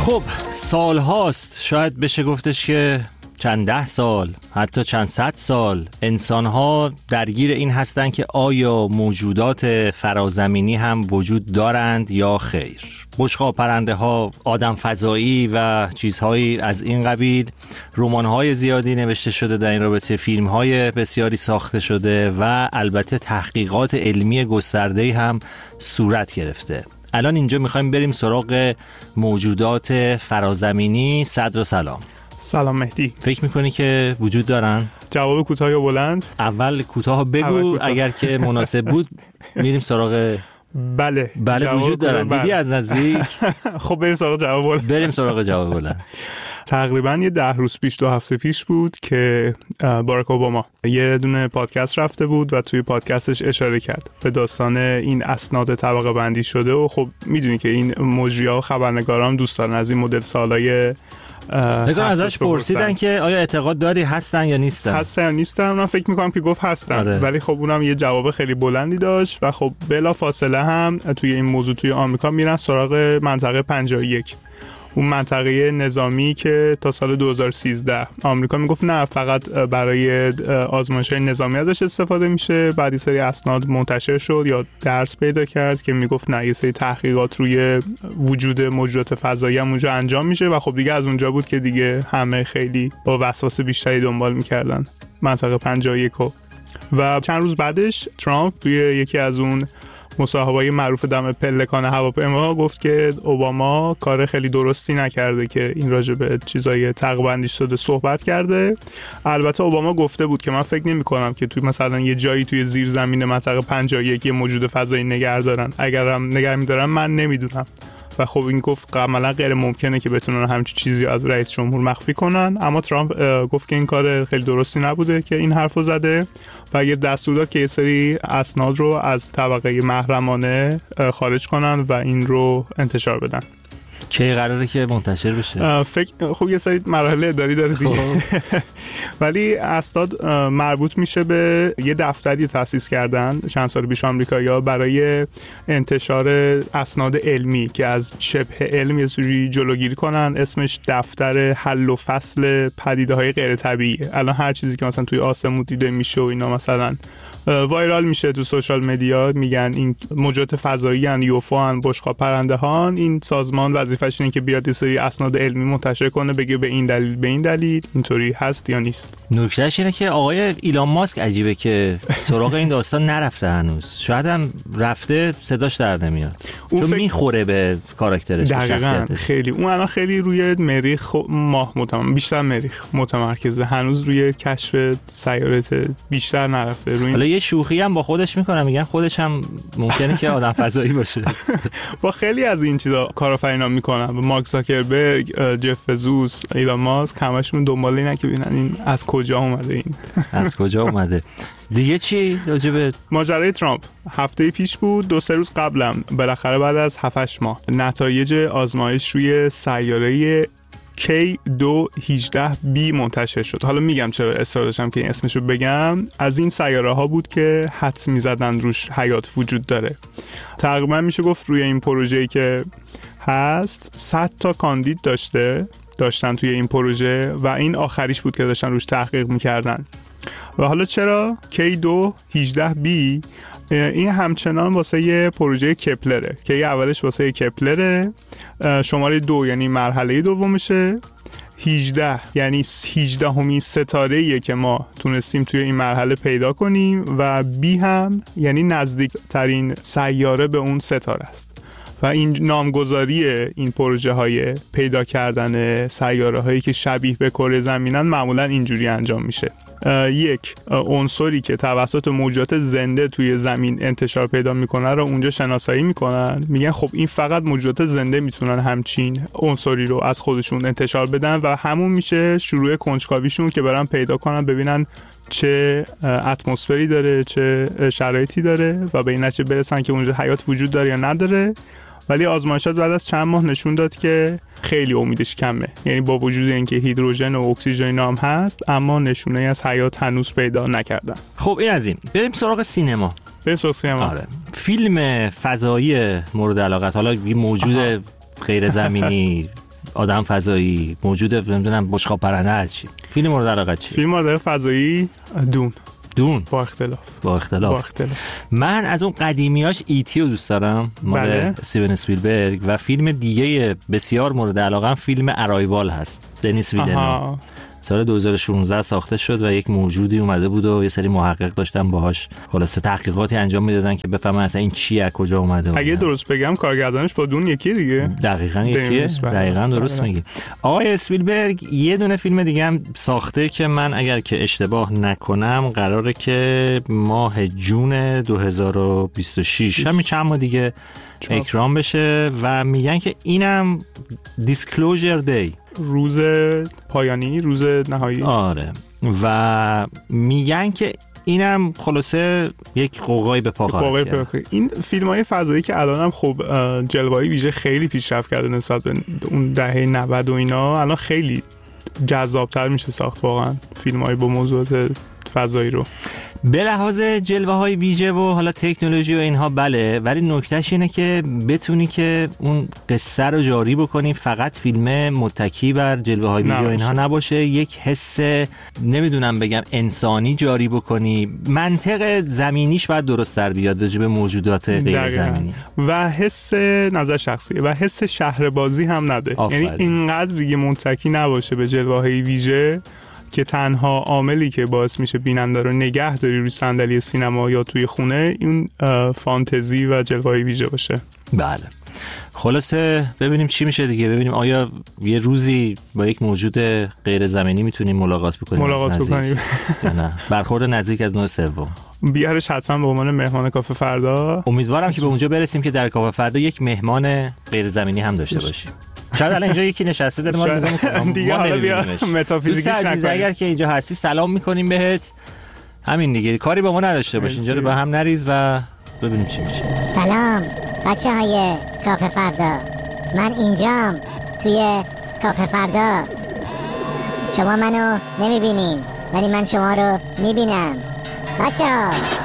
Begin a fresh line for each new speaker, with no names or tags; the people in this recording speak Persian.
خب سال هاست، شاید بشه گفتش که چند ده سال، حتی چند صد سال انسان ها درگیر این هستن که آیا موجودات فرازمینی هم وجود دارند یا خیر. بشقاب پرنده ها، آدم فضایی و چیزهایی از این قبیل. رمان های زیادی نوشته شده در این رابطه، فیلم های بسیاری ساخته شده و البته تحقیقات علمی گسترده‌ای هم صورت گرفته. الان اینجا میخوایم بریم سراغ موجودات فرازمینی. صدر سلام.
سلام مهدی.
فکر میکنی که وجود دارن؟
جواب کوتاه یا بلند؟
اول کوتاه بگو، اگر که مناسب بود میریم سراغ.
بله
وجود دارن. دیدی از نزدیک؟
خب بریم سراغ جواب بلند.
بریم سراغ جواب بلند.
تقریبا یه 10 روز پیش، 2 هفته پیش بود که باراک اوباما یه دونه پادکست رفته بود و توی پادکستش اشاره کرد به داستان این اسناد طبقه بندی شده و خب میدونی که این مجری‌ها و خبرنگاران دوست دارن از این مدل سوالای
نگاه ازش پرسیدن که آیا اعتقاد داری هستن یا نیستن. من فکر میکنم که گفت هستن. ولی خب اونم یه جواب خیلی بلندی داشت و خب بلا فاصله هم توی این موضوع توی آمریکا میرن سراغ منطقه 51، اون منطقه نظامی که تا سال 2013 آمریکا میگفت نه فقط برای آزمایش‌های نظامی ازش استفاده میشه. بعد یه سری اسناد منتشر شد یا درس پیدا کرد که میگفت نه، یه سری تحقیقات روی وجود موجودات فضایی هم اونجا انجام میشه و خب دیگه از اونجا بود که دیگه همه خیلی با وسواس بیشتری دنبال میکردن منطقه 51 و چند روز بعدش ترامپ توی یکی از اون مصاحبه‌های معروف دم پلکان هواپیما گفت که اوباما کار خیلی درستی نکرده که این راجع به چیزای طبقه‌بندی شده صحبت کرده. البته اوباما گفته بود که من فکر نمی‌کنم که توی مثلا یه جایی توی زیر زمین منطقه 51 یه موجود فضایی نگه دارن، اگرم نگه می‌دارن من نمیدونم. و خب این گفت عملا غیر ممکنه که بتونن همچین چیزی از رئیس جمهور مخفی کنن. اما ترامپ گفت که این کار خیلی درستی نبوده که این حرفو زده و یه دستور داد که یه سری اسناد رو از طبقه محرمانه خارج کنن و این رو انتشار بدن. چه قراره که منتشر بشه؟
خب یه سری مراحل اداری داره دیگه. ولی اسناد مربوط میشه به یه دفتری تأسیس کردن چند سال پیش آمریکایی‌ها برای انتشار اسناد علمی که از شبه علم یه سری جلوگیری کنن. اسمش دفتر حل و فصل پدیده‌های غیر طبیعیه. الان هر چیزی که مثلا توی آسمون دیده میشه و اینا مثلا وایرال میشه تو سوشال مدیا، میگن این موجودات فضایی ان، یوفو ان، بشقاب پرنده هان، این سازمان وظیفه‌ش اینه که بیاد یه سری اسناد علمی منتشر کنه، بگه به این دلیل اینطوری هست یا نیست.
نکتهش اینه که آقای ایلان ماسک عجیبه که سراغ این داستان نرفته هنوز. شاید هم رفته صداش در نمیاد، چون میخوره به کاراکترش.
دقیقاً خیلی اون الان خیلی روی مریخ ماه بیشتر مریخ متمرکزه، هنوز روی کشف سیاره بیشتر نرفته. روی
یه شوخی هم با خودش میکنه، میگن خودش هم ممکنه که آدم فضایی باشه.
با خیلی از این چیزا کارآفرینا میکنن، مارک زاکربرگ، جف بزوس، ایلان ماسک، همشون دنبال اینن که ببینن این از کجا اومده، این
از کجا اومده. دیگه چی راجع به
ماجرای ترامپ؟ هفته پیش بود، 2-3 روز قبلم بالاخره بعد از 7-8 ماه نتایج آزمایش روی سیاره K2-18b منتشر شد. حالا میگم چرا اصرار داشتم که این اسمشو بگم. از این سیاره ها بود که حدس میزدن روش حیات وجود داره. تقریبا میشه گفت روی این پروژه‌ای که هست 100 تا کاندید داشتن توی این پروژه و این آخریش بود که داشتن روش تحقیق میکردن. و حالا چرا K2-18b؟ این همچنان واسه یه پروژه کپلره که یه اولش واسه کپلره، شماره 2 یعنی مرحله دومشه، 18 یعنی 18مین ستاره‌ایه که ما تونستیم توی این مرحله پیدا کنیم و بی هم یعنی نزدیک ترین سیاره به اون ستاره است. و این نامگذاری این پروژه های پیدا کردن سیاره هایی که شبیه به کره زمینن معمولا اینجوری انجام میشه. یک عنصری که توسط موجودات زنده توی زمین انتشار پیدا میکنه رو اونجا شناسایی میکنن، میگن خب این فقط موجودات زنده میتونن همچین عنصری رو از خودشون انتشار بدن و همون میشه شروع کنجکاویشون که برن پیدا کنن ببینن چه اتمسفری داره، چه شرایطی داره و به این نتیجه برسن که اونجا حیات وجود داره یا نداره. ولی آزمایشات بعد از چند ماه نشون داد که خیلی امیدش کمه، یعنی با وجود اینکه هیدروژن و اکسیژن هم هست اما نشونه از حیات هنوز پیدا نکردن.
خب این از این. بریم سراغ سینما. آره. فیلم فضایی مورد علاقت، حالا یه موجود غیر زمینی
آدم فضایی، موجود نمیدونم بشقاب پرنده، هر چی. فیلم مورد علاقه چی؟
فیلم مورد فضایی دون. با اختلاف.
من از اون قدیمیاش ایتی رو دوست دارم، مال استیون اسپیلبرگ، و فیلم دیگه بسیار مورد علاقه فیلم ارایوال هست، دنیس ویلنو. سال 2016 ساخته شد و یک موجودی اومده بود و یه سری محقق داشتن باهاش خلاصه تحقیقاتی انجام میدادن که بفهمن اصلا این چیه، از کجا اومده.
اگه درست بگم کارگردانش با دون یکی دیگه.
دقیقاً یکیه. دقیقاً درست میگی. آقای اسپیلبرگ یه دونه فیلم دیگه هم ساخته که من اگر که اشتباه نکنم قراره که ماه جون 2026 همین چند ماه دیگه اکرام بشه و میگن که اینم دیسکلوزر دی،
روز پایانی، روز نهایی.
آره، و میگن که اینم خلاصه یک قوقای به پا خواهد کرد.
این فیلم‌های فضایی که الانم خب جلوه‌ای ویژه خیلی پیشرفت کرده نسبت به اون دهه 90 و اینا، الان خیلی جذاب‌تر میشه ساخت واقعا فیلم‌های با موضوعات فضایی رو.
به لحاظ جلوه های ویژه و حالا تکنولوژی و اینها بله، ولی نکتهش اینه که بتونی که اون قصه رو جاری بکنی، فقط فیلم متکی بر جلوه های ویژه و اینها نباشه، یک حس نمیدونم بگم انسانی جاری بکنی، منطق زمینیش باید درست در بیاد راجع به موجودات غیر زمینی
و حس نظر شخصیه و حس شهربازی هم نده. یعنی اینقدر دیگه متکی نباشه به جلوه های ویژه که تنها عاملی که باعث میشه بیننده رو نگه داری روی صندلی سینما یا توی خونه این فانتزی و جلوه‌ای ویژه باشه.
بله، خلاصه ببینیم چی میشه دیگه، ببینیم آیا یه روزی با یک موجود غیر زمینی میتونیم ملاقات بکنیم نه برخورد نزدیک از نوع سوم.
بیارش حتما به عنوان مهمان کافه فردا.
امیدوارم که به اونجا برسیم که در کافه فردا یک مهمان غیر زمینی هم داشته باشیم. شاید الان اینجا یکی نشسته داره ما رو نگاه می‌کنه دیگه، حالا بیا
متافیزیکیش نکنیم.
اگر که اینجا هستی سلام می‌کنیم بهت، همین دیگه، کاری با ما نداشته باش، اینجا رو به هم نریز و ببینیم چی میشه.
سلام بچه‌های کافه فردا، من اینجام توی کافه فردا. شما منو نمی‌بینین ولی من شما رو می‌بینم. بچه‌ها